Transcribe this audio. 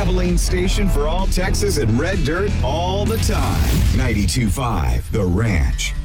traveling station for all Texas and red dirt all the time. 92.5 The Ranch.